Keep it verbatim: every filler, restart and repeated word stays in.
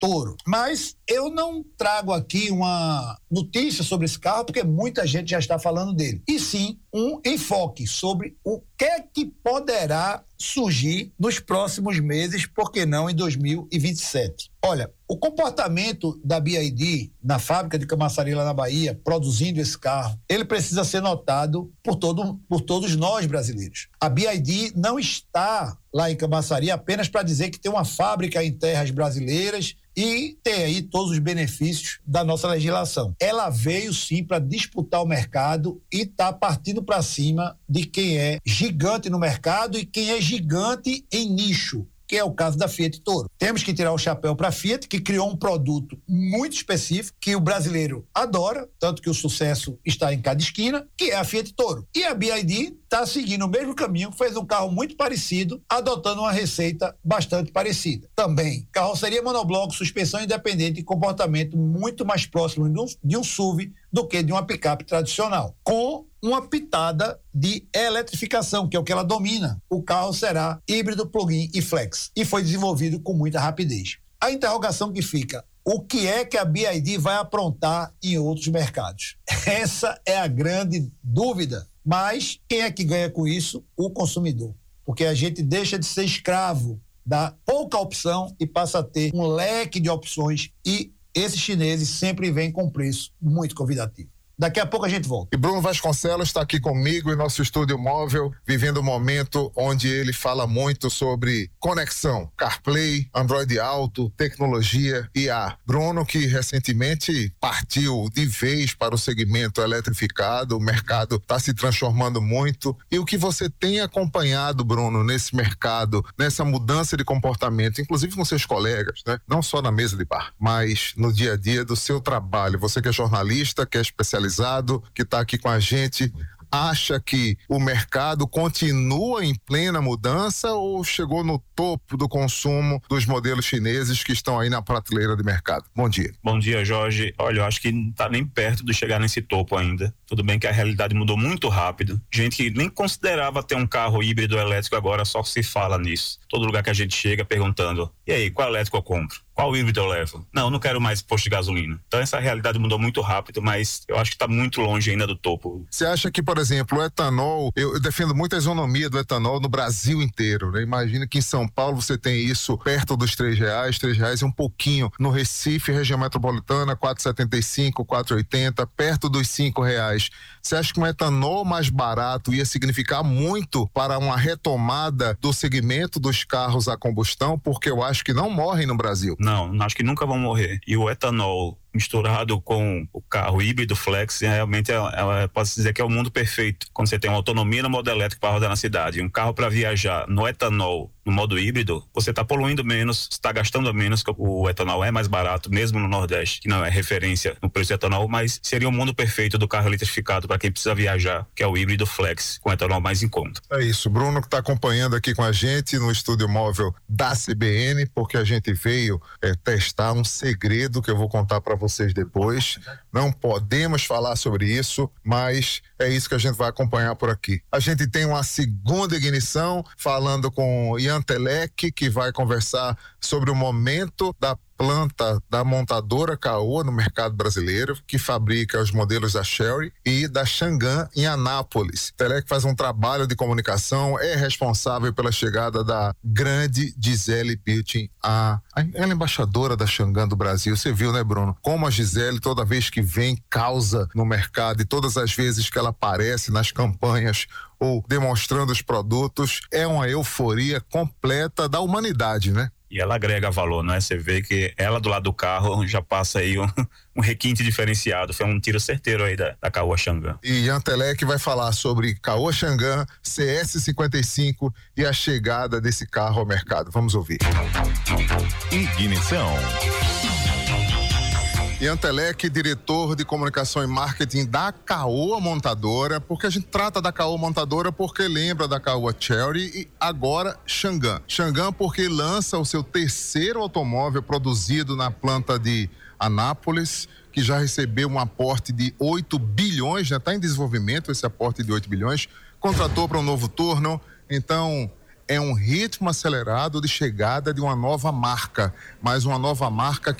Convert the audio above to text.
Toro. Mas eu não trago aqui uma notícia sobre esse carro, porque muita gente já está falando dele. E sim, um enfoque sobre o que é que poderá surgir nos próximos meses, por que não em dois mil e vinte e sete. Olha, o comportamento da B Y D na fábrica de Camaçari lá na Bahia, produzindo esse carro, ele precisa ser notado por, todo, por todos nós brasileiros. A B Y D não está lá em Camaçari apenas para dizer que tem uma fábrica em terras brasileiras e tem aí todos os benefícios da nossa legislação. Ela veio sim para disputar o mercado e está partindo para cima de quem é gigante no mercado e quem é gigante em nicho, que é o caso da Fiat Toro. Temos que tirar o chapéu para a Fiat, que criou um produto muito específico, que o brasileiro adora, tanto que o sucesso está em cada esquina, que é a Fiat Toro. E a B Y D está seguindo o mesmo caminho, fez um carro muito parecido, adotando uma receita bastante parecida. Também, carroceria monobloco, suspensão independente e comportamento muito mais próximo de um, de um S U V do que de uma picape tradicional, com uma pitada de eletrificação, que é o que ela domina. O carro será híbrido, plug-in e flex, e foi desenvolvido com muita rapidez. A interrogação que fica: o que é que a B Y D vai aprontar em outros mercados? Essa é a grande dúvida. Mas quem é que ganha com isso? O consumidor. Porque a gente deixa de ser escravo da pouca opção e passa a ter um leque de opções, e esses chineses sempre vêm com preço muito convidativo. Daqui a pouco a gente volta. E Bruno Vasconcelos está aqui comigo em nosso estúdio móvel, vivendo um momento onde ele fala muito sobre conexão, CarPlay, Android Auto, tecnologia I A. Bruno, que recentemente partiu de vez para o segmento eletrificado, o mercado está se transformando muito. E o que você tem acompanhado, Bruno, nesse mercado, nessa mudança de comportamento, inclusive com seus colegas, né? Não só na mesa de bar, mas no dia a dia do seu trabalho. Você que é jornalista, que é especializado, que está aqui com a gente, acha que o mercado continua em plena mudança ou chegou no topo do consumo dos modelos chineses que estão aí na prateleira de mercado? Bom dia. Bom dia, Jorge. Olha, eu acho que não está nem perto de chegar nesse topo ainda. Tudo bem que a realidade mudou muito rápido. Gente que nem considerava ter um carro híbrido elétrico, agora só se fala nisso. Todo lugar que a gente chega perguntando: e aí, qual elétrico eu compro? Qual híbrido eu levo? Não, não quero mais posto de gasolina. Então essa realidade mudou muito rápido, mas eu acho que está muito longe ainda do topo. Você acha que, por exemplo, o etanol, eu, eu defendo muito a isonomia do etanol no Brasil inteiro, né? Imagina que em São Paulo você tem isso perto dos três reais, três reais e um pouquinho. No Recife, região metropolitana, quatro reais e setenta e cinco centavos, quatro reais e oitenta centavos, perto dos cinco reais. Você acha que um etanol mais barato ia significar muito para uma retomada do segmento dos carros a combustão? Porque eu acho que não morrem no Brasil. Não, acho que nunca vão morrer. E o etanol misturado com o carro híbrido flex, realmente é, é, posso dizer que é o mundo perfeito. Quando você tem uma autonomia no modo elétrico para rodar na cidade, um carro para viajar no etanol, no modo híbrido, você está poluindo menos, está gastando menos, o etanol é mais barato, mesmo no Nordeste, que não é referência no preço do etanol, mas seria o mundo perfeito do carro eletrificado para quem precisa viajar, que é o híbrido flex, com etanol mais em conta. É isso, Bruno que está acompanhando aqui com a gente no estúdio móvel da C B N, porque a gente veio é, testar um segredo que eu vou contar para vocês depois. Não podemos falar sobre isso, mas é isso que a gente vai acompanhar por aqui. A gente tem uma segunda ignição falando com Ian Telec, que vai conversar sobre o momento da planta da montadora Caoa no mercado brasileiro, que fabrica os modelos da Chery e da Changan em Anápolis. Telec faz um trabalho de comunicação, é responsável pela chegada da grande Gisele Bündchen, a, a, ela é embaixadora da Changan do Brasil. Você viu, né, Bruno? Como a Gisele, toda vez que vem, causa no mercado, e todas as vezes que ela aparece nas campanhas ou demonstrando os produtos, é uma euforia completa da humanidade, né? E ela agrega valor, né? Você vê que ela do lado do carro já passa aí um, um requinte diferenciado. Foi um tiro certeiro aí da, da Caoa Changan. E Ian Telec vai falar sobre Caoa Changan, C S cinquenta e cinco e a chegada desse carro ao mercado. Vamos ouvir. Ignição. Ian Telec, diretor de comunicação e marketing da Caoa Montadora, porque a gente trata da Caoa Montadora porque lembra da Caoa Chery e agora Changan. Changan porque lança o seu terceiro automóvel produzido na planta de Anápolis, que já recebeu um aporte de oito bilhões, já está em desenvolvimento esse aporte de oito bilhões, contratou para um novo turno, então é um ritmo acelerado de chegada de uma nova marca, mas uma nova marca